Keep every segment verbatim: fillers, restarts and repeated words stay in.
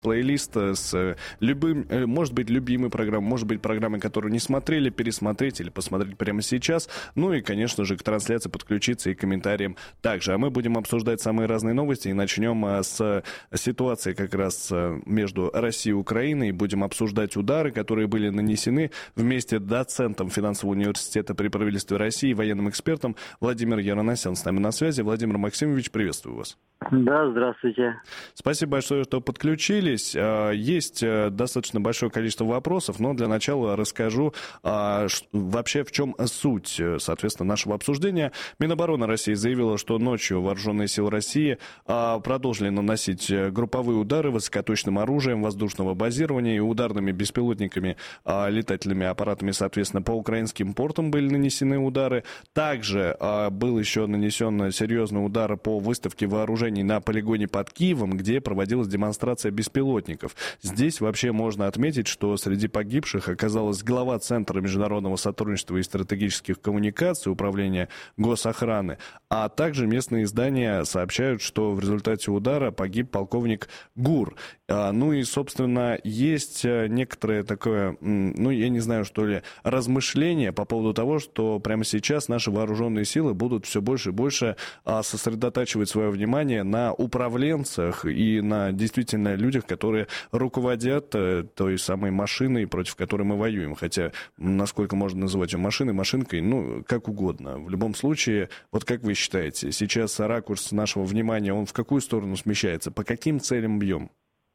плейлист с любым, может быть, любимой программой, может быть, программы, которую не смотрели, пересмотреть или посмотреть прямо сейчас. Ну и, конечно же, к трансляции подключиться и к комментариям также. А мы будем обсуждать самые разные новости и начнем с ситуации как раз между Россией и Украиной. Будем обсуждать удары, которые были нанесены вместе с доцентом финансового университета при правительстве России, военным экспертом Владимир Яронасян с нами на связи. Владимир Максимович, приветствую вас. Да, здравствуйте. Спасибо большое, что подключились. Есть достаточно большое количество вопросов, но для начала расскажу вообще, в чем суть, соответственно, нашего обсуждения. Минобороны России заявила, что ночью вооруженные силы России продолжили наносить групповые удары высокоточным оружием воздушного базирования и ударными беспилотниками, летательными аппаратами, соответственно, по украинским портам были нанесены удары. Также был еще нанесен серьезный удар по выставке вооружений на полигоне под Киевом, где проводилась демонстрация беспилотников. Здесь вообще можно отметить, что среди погибших оказалась глава Центра международного сотрудничества и стратегических коммуникаций Управления госохраны, а также местные издания сообщают, что в результате удара погиб полковник ГУР. Ну и, собственно, есть некоторое такое, ну, я не знаю, что ли, размышление по поводу того, что прямо сейчас наши вооруженные силы будут все больше и больше сосредотачивать свое внимание на управленцах и на действительно людях, которые руководят той самой машиной, против которой мы воюем. Хотя, насколько можно называть ее машиной, машинкой, ну, как угодно. В любом случае, вот как вы считаете, сейчас ракурс нашего внимания, он в какую сторону смещается? По каким целям бьем?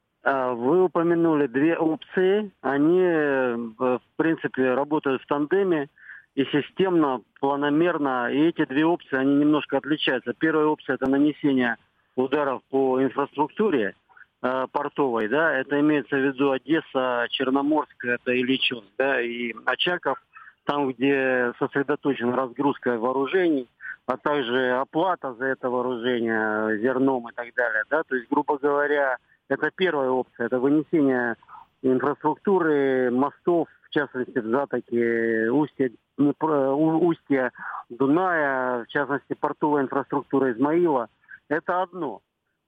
Вы упомянули две опции. Они, в принципе, работают в тандеме и системно, планомерно. И эти две опции, они немножко отличаются. Первая опция – это нанесение ударов по инфраструктуре э, портовой. Да? Это имеется в виду Одесса, Черноморск, это Ильичевск, да, и Очаков, там, где сосредоточена разгрузка вооружений, а также оплата за это вооружение зерном и так далее. Да? То есть, грубо говоря, это первая опция, это вынесение инфраструктуры, мостов, в частности, в затоке устья, устья Дуная, в частности, портовая инфраструктура Измаила. Это одно.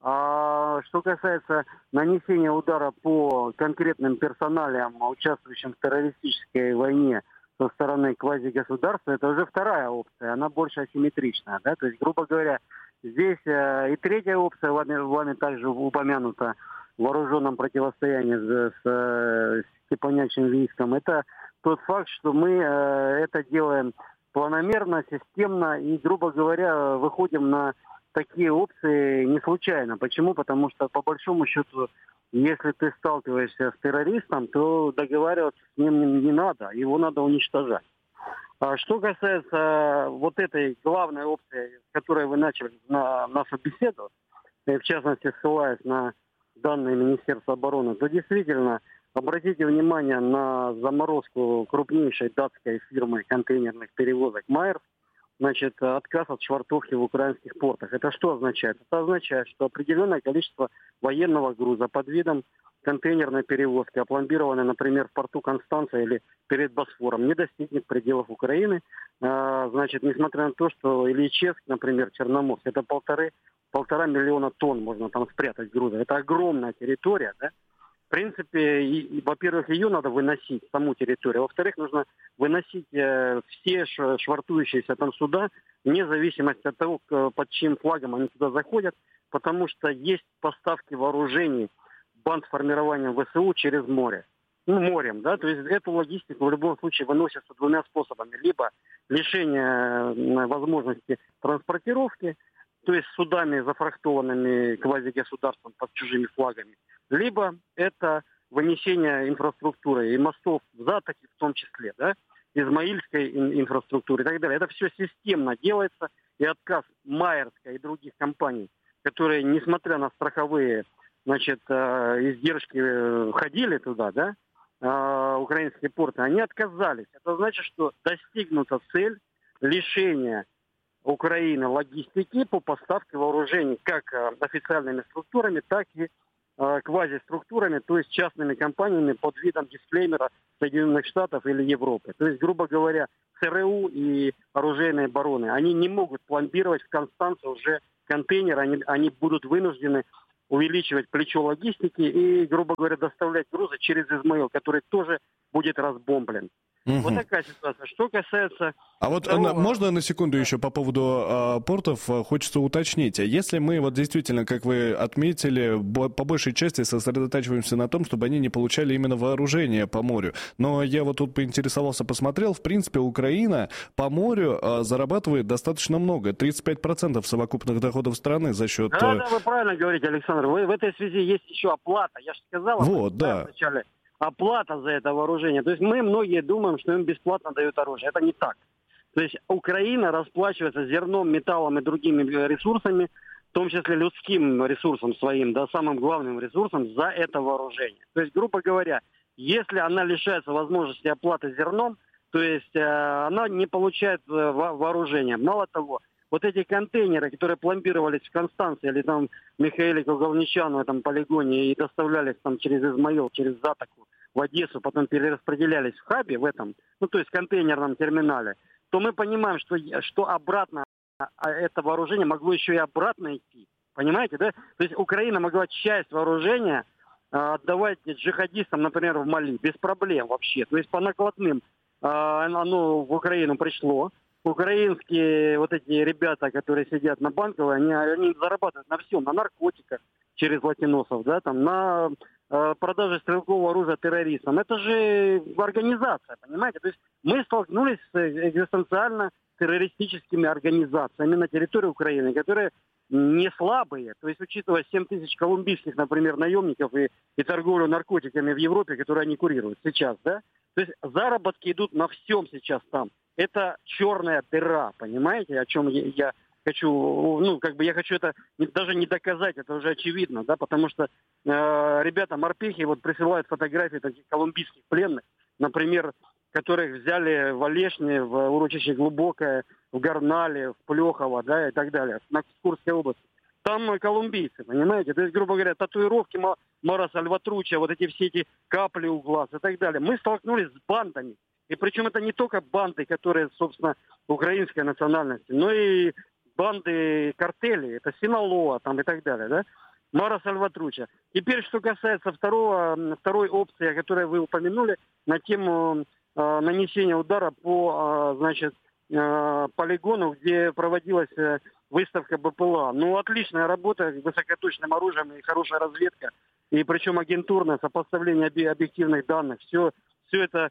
А что касается нанесения удара по конкретным персоналиям, участвующим в террористической войне со стороны квазигосударства, это уже вторая опция, она больше асимметричная. Да? То есть, грубо говоря, здесь э, и третья опция, вами, вами также упомянута в вооруженном противостоянии с, с, с Степанячим войском, это тот факт, что мы э, это делаем планомерно, системно и, грубо говоря, выходим на такие опции не случайно. Почему? Потому что, по большому счету, если ты сталкиваешься с террористом, то договариваться с ним не, не надо, его надо уничтожать. А что касается вот этой главной опции, с которой вы начали на нашу беседу, в частности, ссылаясь на данные Министерства обороны, то действительно обратите внимание на заморозку крупнейшей датской фирмы контейнерных перевозок Майерс, значит, отказ от швартовки в украинских портах. Это что означает? Это означает, что определенное количество военного груза под видом контейнерной перевозки, опломбированной, например, в порту Констанца или перед Босфором, не достигнет пределов Украины. А, значит, несмотря на то, что Ильичевск, например, Черноморск, это полторы, полтора миллиона тонн можно там спрятать груза. Это огромная территория, да? В принципе, и, и, во-первых, ее надо выносить, саму территорию. Во-вторых, нужно выносить э, все швартующиеся там суда, вне зависимости от того, к, под чьим флагом они туда заходят, потому что есть поставки вооружений банд формирования ВСУ через море. Ну, морем, да, то есть эту логистику в любом случае выносится двумя способами. Либо лишение возможности транспортировки, то есть судами, зафрахтованными квазигосударством под чужими флагами, либо это вынесение инфраструктуры и мостов в Затоке в том числе, да, измаильской инфраструктуры и так далее. Это все системно делается, и отказ Майерска и других компаний, которые, несмотря на страховые, значит, издержки, ходили туда, да, украинские порты, они отказались. Это значит, что достигнута цель лишения Украины логистики по поставке вооружений как официальными структурами, так и квазиструктурами, то есть частными компаниями под видом дисклеймера Соединенных Штатов или Европы. То есть, грубо говоря, ЦРУ и оружейные бароны, они не могут пломбировать в Констанце уже контейнеры, они, они будут вынуждены увеличивать плечо логистики и, грубо говоря, доставлять грузы через Измаил, который тоже будет разбомблен. Угу. Вот такая ситуация. Что касается... А вот второго... можно на секунду еще по поводу а, портов а, хочется уточнить. Если мы вот действительно, как вы отметили, бо- по большей части сосредотачиваемся на том, чтобы они не получали именно вооружение по морю. Но я вот тут поинтересовался, посмотрел, в принципе, Украина по морю а, зарабатывает достаточно много. тридцать пять процентов совокупных доходов страны за счет... Да, да, вы правильно говорите, Александр. Вы, в этой связи есть еще оплата. Я же сказал, вот, да. вначале. Оплата за это вооружение. То есть мы многие думаем, что им бесплатно дают оружие. Это не так. То есть Украина расплачивается зерном, металлом и другими ресурсами, в том числе людским ресурсом своим, да, самым главным ресурсом за это вооружение. То есть, грубо говоря, если она лишается возможности оплаты зерном, то есть э, она не получает э, вооружение. Мало того, вот эти контейнеры, которые пломбировались в Констанции или там в Михаиле Кугалнича на этом полигоне и доставлялись там через Измаил, через Затоку в Одессу, потом перераспределялись в хабе в этом, ну то есть в контейнерном терминале, то мы понимаем, что, что обратно это вооружение могло еще и обратно идти. Понимаете, да? То есть Украина могла часть вооружения отдавать джихадистам, например, в Мали, без проблем вообще. То есть по накладным оно в Украину пришло. Украинские вот эти ребята, которые сидят на Банковой, они, они зарабатывают на всем, на наркотиках через латиносов, да, там, на э, продаже стрелкового оружия террористам. Это же организация, понимаете? То есть мы столкнулись с экзистенциально террористическими организациями на территории Украины, которые не слабые. То есть, учитывая семь тысяч колумбийских, например, наемников и, и торговлю наркотиками в Европе, которые они курируют сейчас, да? То есть заработки идут на всем сейчас там. Это черная дыра, понимаете, о чем я, я хочу, ну, как бы я хочу это не, даже не доказать, это уже очевидно, да, потому что э, ребята морпехи вот присылают фотографии таких колумбийских пленных, например, которых взяли в Олешне, в урочище Глубокое, в Горнале, в Плехово, да, и так далее, на Курской области. Там колумбийцы, понимаете, то есть, грубо говоря, татуировки Мора Сальватруча, вот эти все эти капли у глаз и так далее. Мы столкнулись с бандами. И причем это не только банды, которые, собственно, украинской национальности, но и банды картелей, это Синалоа там и так далее, да? Мара Сальватруча. Теперь, что касается второго, второй опции, о которой вы упомянули, на тему э, нанесения удара по, э, значит, э, полигону, где проводилась э, выставка БПЛА. Ну, отличная работа с высокоточным оружием и хорошая разведка. И причем агентурное сопоставление объективных данных. Все, все это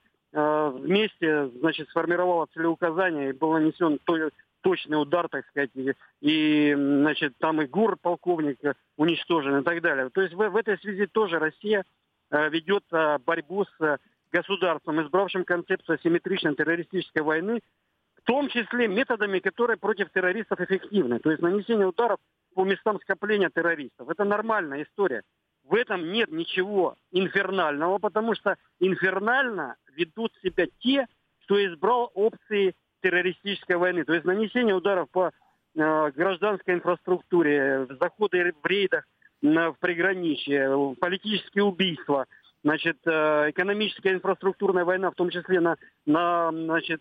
вместе, значит, сформировало целеуказание и был нанесен точный удар, так сказать, и, и значит, там и ГУР полковник уничтожен и так далее. То есть в, в этой связи тоже Россия э, ведет э, борьбу с э, государством, избравшим концепцию асимметричной террористической войны, в том числе методами, которые против террористов эффективны. То есть нанесение ударов по местам скопления террористов. Это нормальная история. В этом нет ничего инфернального, потому что инфернально ведут себя те, кто избрал опции террористической войны. То есть нанесение ударов по э, гражданской инфраструктуре, заходы в рейдах э, в приграничье, политические убийства, значит, э, экономическая инфраструктурная война, в том числе на, на значит,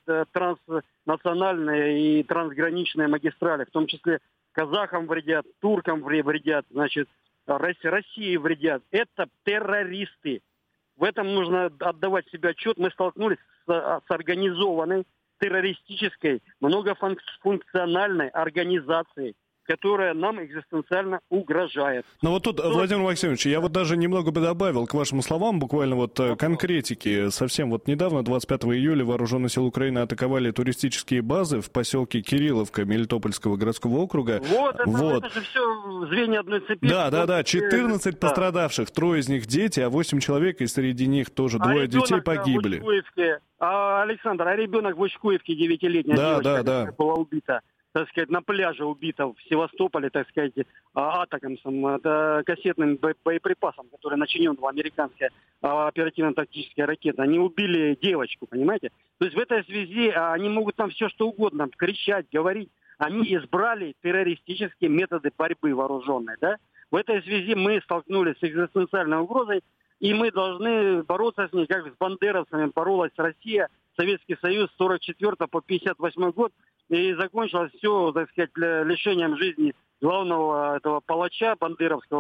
транснациональные и трансграничные магистрали, в том числе казахам вредят, туркам вредят, значит, России вредят. Это террористы. В этом нужно отдавать себе отчет. Мы столкнулись с, с организованной террористической, многофункциональной организацией, которая нам экзистенциально угрожает. Ну вот тут, Владимир Максимович, я вот даже немного бы добавил к вашим словам, буквально вот конкретики. Совсем вот недавно, двадцать пятого июля, вооруженные силы Украины атаковали туристические базы в поселке Кирилловка Мелитопольского городского округа. Вот, это, вот. это же все звенья одной цепи. Да, да, да, четырнадцать да. пострадавших, трое из них дети, а восемь человек, и среди них тоже двое а детей погибли. А, Александр, а ребенок в Учкуевке, девятилетняя да, девочка, да, да. была убита. Так сказать, на пляже убита в Севастополе, так сказать, атакамсом, это кассетным боеприпасом, который начинен в американская оперативно-тактическая ракета. Они убили девочку, понимаете? То есть в этой связи они могут там все что угодно кричать, говорить. Они избрали террористические методы борьбы вооруженной, да? В этой связи мы столкнулись с экзистенциальной угрозой, и мы должны бороться с ней, как с бандеровцами боролась Россия, Советский Союз с сорок четвёртого по пятьдесят восьмой год. И закончилось все, так сказать, лишением жизни главного этого палача бандеровского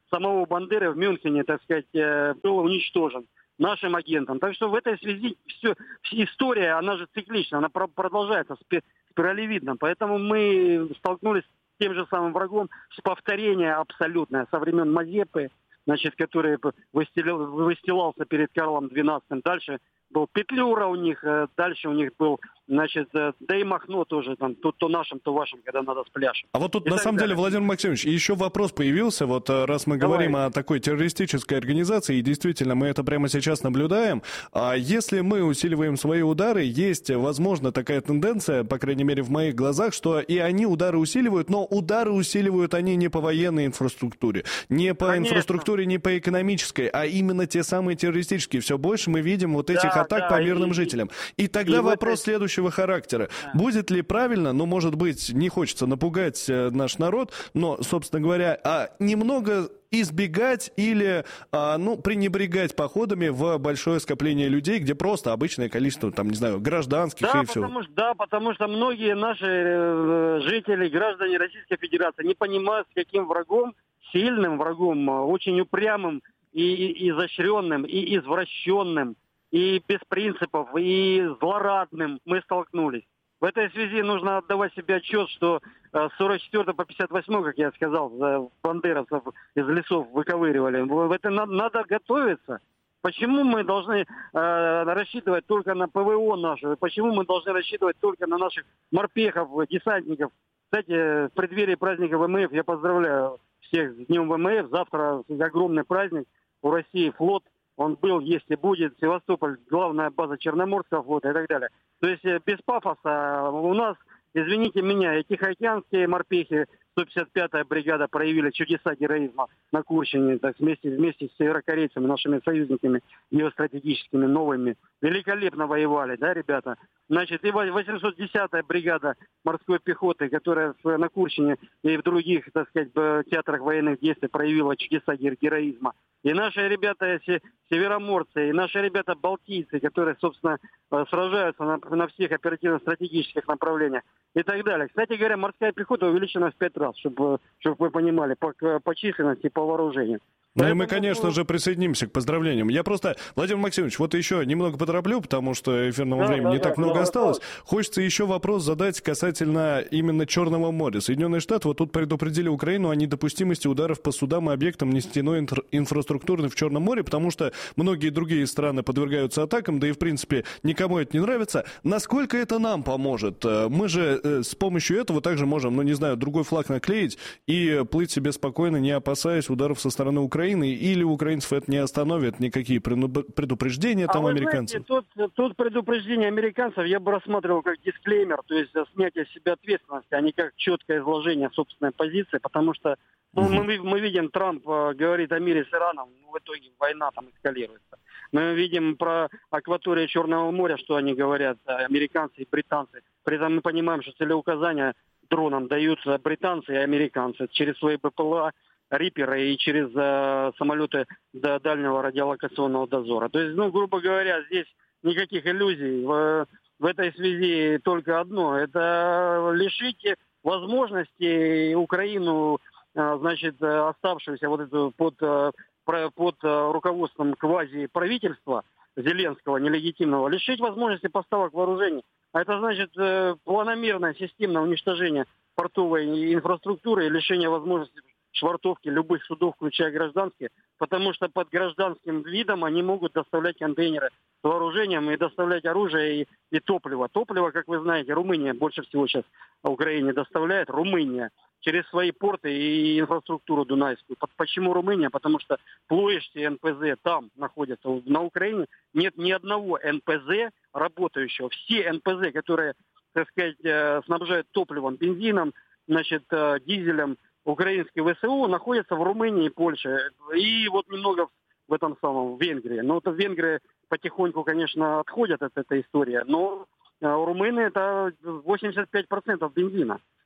самого Бандеры в Мюнхене, так сказать, был уничтожен нашим агентом. Так что в этой связи все, история, она же циклична, она продолжается спиралевидно. Поэтому мы столкнулись с тем же самым врагом, с повторением абсолютное со времен Мазепы, значит, который выстилал, выстилался перед Карлом двенадцатым. Дальше был Петлюра у них, дальше у них был, значит, да и Махно тоже, там, то, то нашим, то вашим, когда надо с пляжем. А вот тут, и на самом далее. деле, Владимир Максимович, еще вопрос появился, вот раз мы Давай. говорим о такой террористической организации, и действительно мы это прямо сейчас наблюдаем, а если мы усиливаем свои удары, есть, возможно, такая тенденция, по крайней мере, в моих глазах, что и они удары усиливают, но удары усиливают они не по военной инфраструктуре, не по Конечно. инфраструктуре, не по экономической, а именно те самые террористические. Все больше мы видим вот этих Да, атак да, по мирным и, жителям. И тогда и вопрос этой... следующего характера. Да. Будет ли правильно, ну, может быть, не хочется напугать э, наш народ, но, собственно говоря, а немного избегать или, а, ну, пренебрегать походами в большое скопление людей, где просто обычное количество, там, не знаю, гражданских да, и все. потому что, да, потому что многие наши э, жители, граждане Российской Федерации не понимают, с каким врагом, сильным врагом, очень упрямым и, и изощренным, и извращенным, и без принципов, и злорадным мы столкнулись. В этой связи нужно отдавать себе отчет, что с сорок четвёртого по пятьдесят восьмой, как я сказал, бандеровцев из лесов выковыривали. В это надо, надо готовиться. Почему мы должны э, рассчитывать только на ПВО нашу? Почему мы должны рассчитывать только на наших морпехов, десантников? Кстати, в преддверии праздника ВМФ я поздравляю всех с Днем ВМФ. Завтра огромный праздник. У России флот. Он был, есть и будет. Севастополь, главная база Черноморского флота и так далее. То есть без пафоса у нас, извините меня, и тихоокеанские морпехи, сто пятьдесят пятая бригада проявили чудеса героизма на Курщине, так, вместе, вместе с северокорейцами, нашими союзниками, геостратегическими, новыми. Великолепно воевали, да, ребята? Значит, и восемьсот десятая бригада морской пехоты, которая на Курщине и в других, так сказать, театрах военных действий проявила чудеса героизма. И наши ребята североморцы, и наши ребята балтийцы, которые, собственно, сражаются на, на всех оперативно-стратегических направлениях и так далее. Кстати говоря, морская пехота увеличена в пять раз, чтобы, чтобы вы понимали, по, по численности и по вооружению. Ну Поэтому... и мы, конечно же, присоединимся к поздравлениям. Я просто, Владимир Максимович, вот еще немного потороплю, потому что эфирного да, времени да, не так да, много да, осталось. да. Хочется еще вопрос задать касательно именно Черного моря. Соединенные Штаты вот тут предупредили Украину о недопустимости ударов по судам и объектам нефтяной инфра- инфраструктуры в Черном море, потому что многие другие страны подвергаются атакам, да и, в принципе, никому это не нравится. Насколько это нам поможет? Мы же э, с помощью этого также можем, ну, не знаю, другой флаг наклеить и плыть себе спокойно, не опасаясь ударов со стороны Украины, или у украинцев это не остановит, никакие предупреждения там а американцам? Знаете, тут, тут предупреждение американцев я бы рассматривал как дисклеймер, то есть снятие с себя ответственности, а не как четкое изложение собственной позиции, потому что ну, угу. мы, мы видим, Трамп говорит о мире с Ираном, ну, в итоге война там эскалируется. Мы видим про акваторию Черного моря, что они говорят, американцы и британцы. При этом мы понимаем, что целеуказания дронам даются британцы и американцы через свои БПЛА, Рипперы и через э, самолеты до дальнего радиолокационного дозора. То есть, ну, грубо говоря, здесь никаких иллюзий. В, в этой связи только одно. Это лишить возможности Украину, э, значит, оставшуюся вот эту под, э, под руководством квази-правительства Зеленского, нелегитимного, лишить возможности поставок вооружений. А это значит э, планомерное системное уничтожение портовой инфраструктуры и лишение возможности швартовки любых судов, включая гражданские, потому что под гражданским видом они могут доставлять контейнеры с вооружением и доставлять оружие и, и топливо. Топливо, как вы знаете, Румыния больше всего сейчас Украине доставляет. Румыния через свои порты и инфраструктуру Дунайскую. Почему Румыния? Потому что плоешти эн пэ зэ там находятся. На Украине нет ни одного эн пэ зэ работающего. Все эн пэ зэ, которые, так сказать, снабжают топливом, бензином, значит, дизелем, украинские вэ эс у находятся в Румынии и Польше. И вот немного в этом самом, в Венгрии. Но вот в Венгрии потихоньку, конечно, отходят от этой истории. Но у румыны это восемьдесят пять процентов бензина.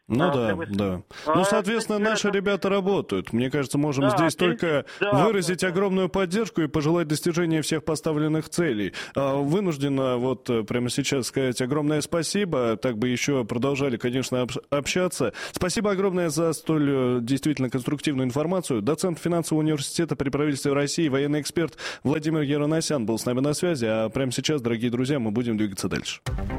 Ну А, да, вы- да. А, Ну, соответственно, кстати, наши это- ребята работают. Мне кажется, можем Да, здесь в только принципе, да, выразить да, да. огромную поддержку и пожелать достижения всех поставленных целей. А, Вынуждена вот э, прямо сейчас сказать огромное спасибо. Так бы еще продолжали, конечно, об- общаться. Спасибо огромное за столь э, действительно конструктивную информацию. Доцент финансового университета при правительстве России, военный эксперт Владимир Ераносян был с нами на связи. А прямо сейчас, дорогие друзья, мы будем двигаться дальше.